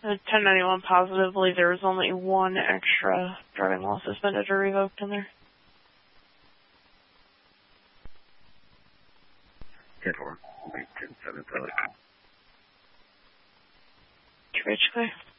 1091 positively, there was only one extra driving while suspended or revoked in there. 10-4. 10-7, Bridge clear.